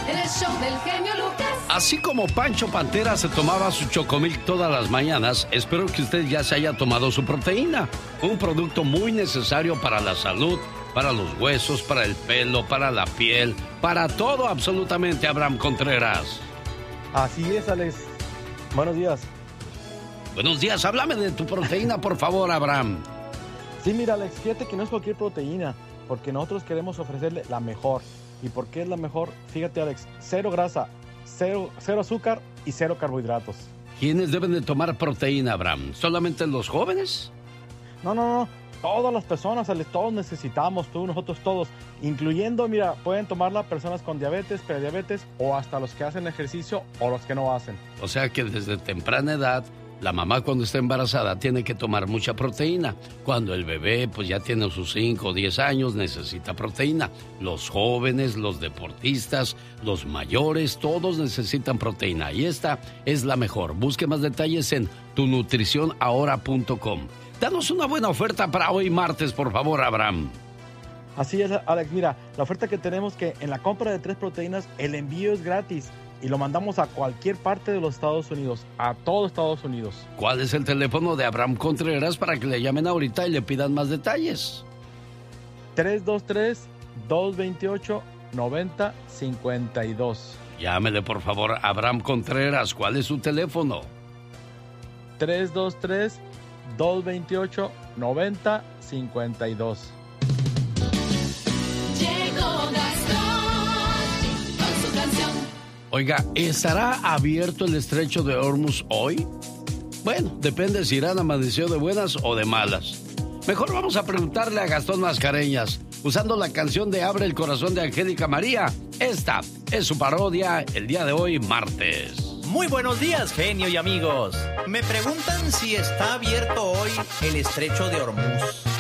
en el show del genio Lucas. Así como Pancho Pantera se tomaba su Chocomilk todas las mañanas, espero que usted ya se haya tomado su proteína. Un producto muy necesario para la salud, para los huesos, para el pelo, para la piel, para todo absolutamente, Abraham Contreras. Así es, Alex. Buenos días. Buenos días, háblame de tu proteína, por favor, Abraham. Sí, mira, Alex, fíjate que no es cualquier proteína, porque nosotros queremos ofrecerle la mejor. ¿Y por qué es la mejor? Fíjate, Alex, cero grasa, cero azúcar y cero carbohidratos. ¿Quiénes deben de tomar proteína, Abraham? ¿Solamente los jóvenes? No. Todas las personas, Alex, todos necesitamos, nosotros todos, incluyendo, mira, pueden tomarla personas con diabetes, prediabetes o hasta los que hacen ejercicio o los que no hacen. O sea que desde temprana edad, la mamá cuando está embarazada tiene que tomar mucha proteína. Cuando el bebé pues ya tiene sus 5 o 10 años necesita proteína. Los jóvenes, los deportistas, los mayores, todos necesitan proteína. Y esta es la mejor. Busque más detalles en tunutricionahora.com. Danos una buena oferta para hoy martes, por favor, Abraham. Así es, Alex. Mira, la oferta que tenemos que en la compra de 3 proteínas, el envío es gratis. Y lo mandamos a cualquier parte de los Estados Unidos, a todo Estados Unidos. ¿Cuál es el teléfono de Abraham Contreras para que le llamen ahorita y le pidan más detalles? 323-228-9052. Llámele, por favor, a Abraham Contreras. ¿Cuál es su teléfono? 323-228-9052. Oiga, ¿estará abierto el estrecho de Hormuz hoy? Bueno, depende si Irán amaneció de buenas o de malas. Mejor vamos a preguntarle a Gastón Mascareñas, usando la canción de Abre el Corazón de Angélica María. Esta es su parodia el día de hoy, martes. Muy buenos días, genio y amigos. Me preguntan si está abierto hoy el estrecho de Hormuz.